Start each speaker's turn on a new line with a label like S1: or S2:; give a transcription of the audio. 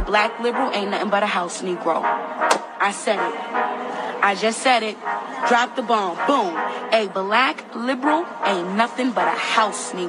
S1: black liberal ain't nothing but a house Negro. I said it. I just said it. Drop the bomb. Boom. A black liberal ain't nothing but a house Negro.